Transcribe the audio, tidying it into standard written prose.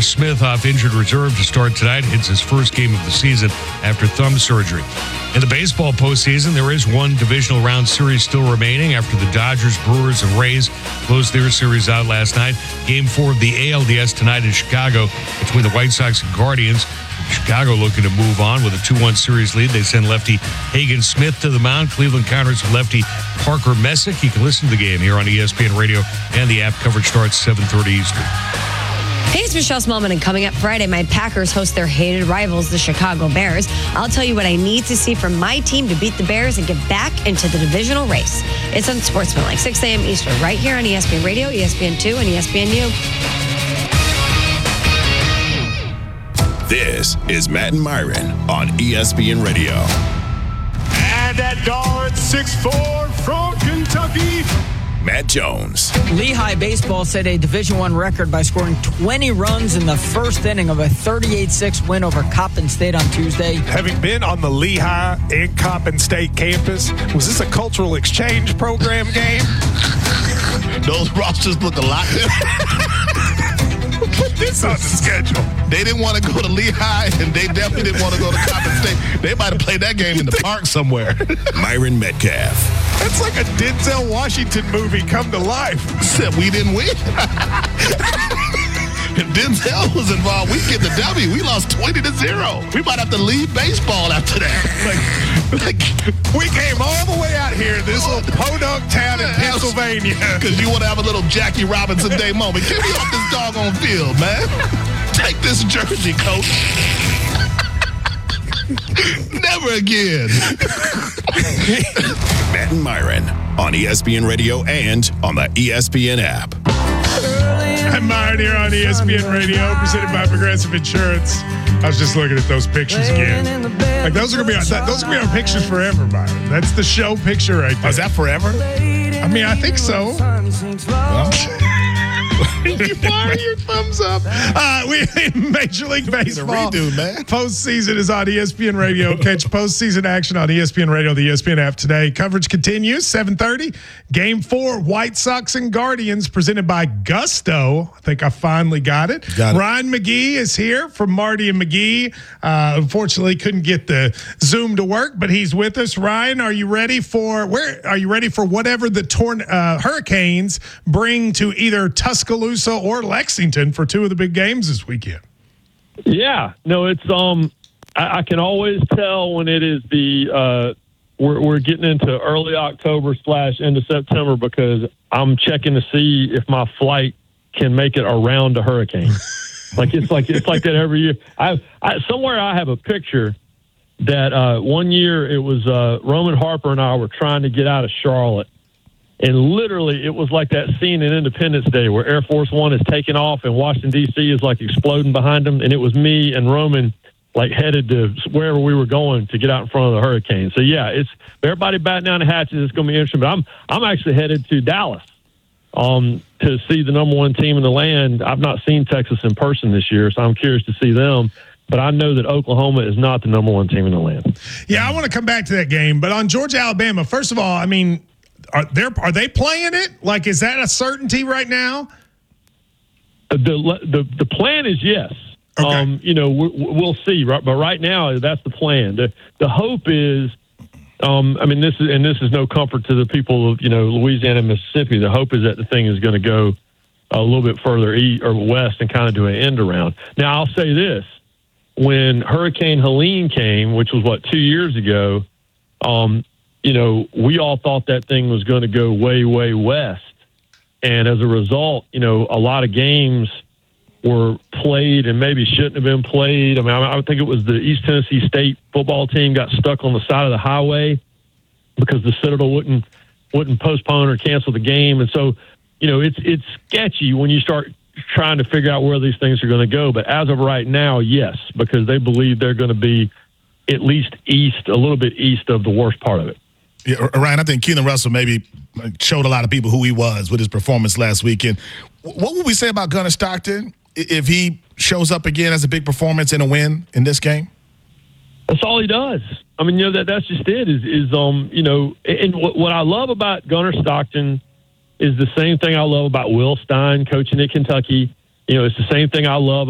Tyler Smith off injured reserve to start tonight. Hits his first game of the season after thumb surgery. In the baseball postseason, there is one divisional round series still remaining after the Dodgers, Brewers, and Rays closed their series out last night. Game 4 of the ALDS tonight in Chicago between the White Sox and Guardians. Chicago looking to move on with a 2-1 series lead. They send lefty Hagen Smith to the mound. Cleveland counters with lefty Parker Messick. You can listen to the game here on ESPN Radio and the app. Coverage starts 7:30 Eastern. Hey, it's Michelle Smallman, and coming up Friday, my Packers host their hated rivals, the Chicago Bears. I'll tell you what I need to see from my team to beat the Bears and get back into the divisional race. It's on Sportsmanlike, 6 a.m. Eastern, right here on ESPN Radio, ESPN2, and ESPNU. This is Matt and Myron on ESPN Radio. And at guard, 6'4" from Kentucky, Matt Jones. Lehigh baseball set a Division I record by scoring 20 runs in the first inning of a 38-6 win over Coppin State on Tuesday. having been on the Lehigh and Coppin State campus, was this a cultural exchange program game? Those rosters look a lot different. Put this on the schedule. They didn't want to go to Lehigh, and they definitely didn't want to go to Coppin State. They might have played that game in the park somewhere. Myron Metcalf. That's like a Denzel Washington movie come to life. Said we didn't win. If Denzel was involved, we'd get the W. We lost 20-0. We might have to leave baseball after that. Like we came all the way out here, this little podunk town in Pennsylvania. Because you want to have a little Jackie Robinson Day moment. Get me off this doggone field, man. Take this jersey, coach. Never again. Matt and Myron on ESPN Radio and on the ESPN app. I'm Myron here on ESPN Radio, presented by Progressive Insurance. I was just looking at those pictures again. Like those are gonna be our pictures forever, Myron. That's the show picture right there. Is that forever? I mean, I think so. Why are your thumbs up? We Major League Baseball redo, man. postseason is on ESPN Radio. Catch postseason action on ESPN Radio, the ESPN app today. Coverage continues, 7:30. Game 4, White Sox and Guardians, presented by Gusto. I think I finally got it. Ryan McGee is here from Marty and McGee. Unfortunately, couldn't get the Zoom to work, but he's with us. Ryan, are you ready for whatever the Hurricanes bring to either Tuscaloosa or Lexington for 2 of the big games this weekend? Yeah, no, it's I can always tell when it is the we're getting into early October / into September because I'm checking to see if my flight can make it around a hurricane. It's like that every year. I somewhere I have a picture that one year it was Roman Harper and I were trying to get out of Charlotte. And literally, it was like that scene in Independence Day where Air Force One is taking off and Washington, D.C. is like exploding behind them. And it was me and Roman like headed to wherever we were going to get out in front of the hurricane. So, yeah, it's everybody batting down the hatches. It's going to be interesting. But I'm actually headed to Dallas to see the number 1 team in the land. I've not seen Texas in person this year, so I'm curious to see them. But I know that Oklahoma is not the number 1 team in the land. Yeah, I want to come back to that game. But on Georgia, Alabama, first of all, I mean, are they playing it? Like, is that a certainty right now? The plan is yes. Okay. We'll see. Right, but right now that's the plan. The hope is, this is no comfort to the people of Louisiana and Mississippi. The hope is that the thing is going to go a little bit further east or west and kind of do an end around. Now I'll say this: when Hurricane Helene came, which was 2 years ago. We all thought that thing was going to go way, way west. And as a result, a lot of games were played and maybe shouldn't have been played. I mean, I think it was the East Tennessee State football team got stuck on the side of the highway because the Citadel wouldn't postpone or cancel the game. And so, it's sketchy when you start trying to figure out where these things are going to go. But as of right now, yes, because they believe they're going to be at least a little bit east of the worst part of it. Yeah, Ryan, I think Keelan Russell maybe showed a lot of people who he was with his performance last weekend. What would we say about Gunnar Stockton if he shows up again as a big performance and a win in this game? That's all he does. I mean, that's just it. And what I love about Gunnar Stockton is the same thing I love about Will Stein coaching at Kentucky. It's the same thing I love